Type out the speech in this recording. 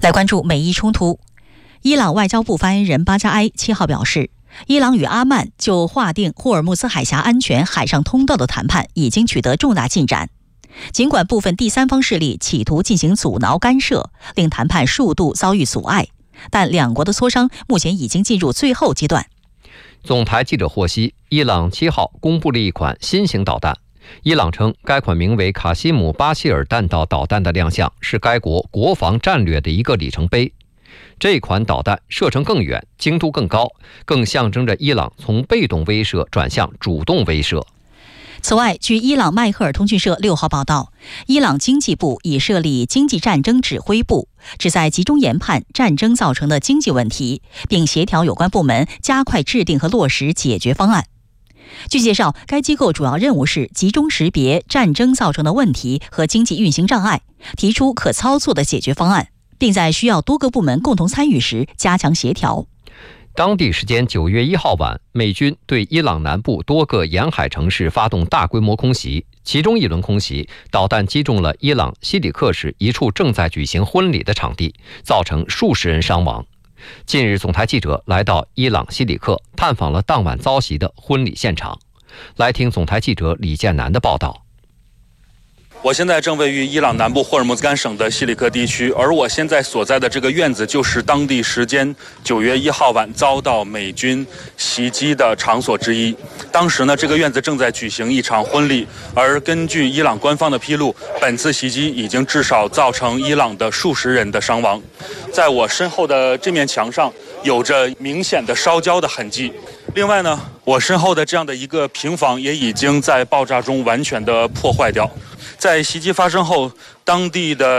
来关注美伊冲突，伊朗外交部发言人巴加埃7号表示，伊朗与阿曼就划定霍尔木兹海峡安全海上通道的谈判已经取得重大进展。尽管部分第三方势力企图进行阻挠干涉，令谈判数度遭遇阻碍，但两国的磋商目前已经进入最后阶段。 总台记者获悉，伊朗7号公布了一款新型导弹。伊朗称，该款名为卡西姆巴希尔弹道导弹的亮相是该国国防战略的一个里程碑。这款导弹射程更远，精度更高，更象征着伊朗从被动威慑转向主动威慑。 此外，据伊朗迈赫尔通讯社6号报道，伊朗经济部已设立经济战争指挥部，旨在集中研判战争造成的经济问题，并协调有关部门加快制定和落实解决方案。据介绍，该机构主要任务是集中识别战争造成的问题和经济运行障碍，提出可操作的解决方案，并在需要多个部门共同参与时加强协调。 当地时间9月1号晚，美军对伊朗南部多个沿海城市发动大规模空袭，其中一轮空袭，导弹击中了伊朗西里克市一处正在举行婚礼的场地，造成数十人伤亡。近日，总台记者来到伊朗西里克，探访了当晚遭袭的婚礼现场。来听总台记者李建南的报道。 我现在正位于伊朗南部霍尔木兹干省的西里克地区，而我现在所在的这个院子就是当地时间9月1号晚遭到美军袭击的场所之一。当时呢，这个院子正在举行一场婚礼，而根据伊朗官方的披露，本次袭击已经至少造成伊朗的数十人的伤亡。在我身后的这面墙上有着明显的烧焦的痕迹。另外呢，我身后的这样的一个平房也已经在爆炸中完全的破坏掉。在袭击发生后，当地的